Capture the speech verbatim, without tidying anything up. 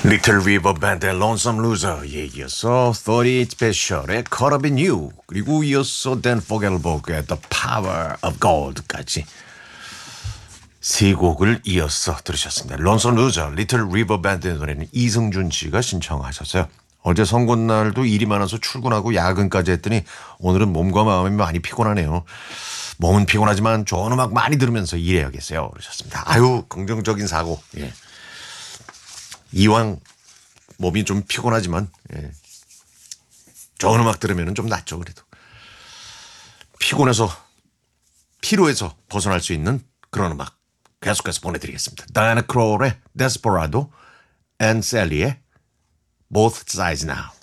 리틀 리버 밴드의 Lonesome Loser에 이어서 삼십 스페셜의 Caught Up In You 그리고 이어서 Dan Fogelberg의 The Power of Gold까지 세 곡을 이어서 들으셨습니다. Lonesome Loser, 리틀 리버 밴드의 노래는 이승준 씨가 신청하셨어요. 어제 선거날도 일이 많아서 출근하고 야근까지 했더니 오늘은 몸과 마음이 많이 피곤하네요. 몸은 피곤하지만 좋은 음악 많이 들으면서 일해야겠어요. 그러셨습니다. 아유, 긍정적인 사고. 예. 이왕 몸이 좀 피곤하지만 예. 좋은 음악 들으면 좀 낫죠. 그래도 피곤해서 피로해서 벗어날 수 있는 그런 음악 계속해서 보내드리겠습니다. 다이애나 크롤의 Desperado and 셀리의 Both Sides Now.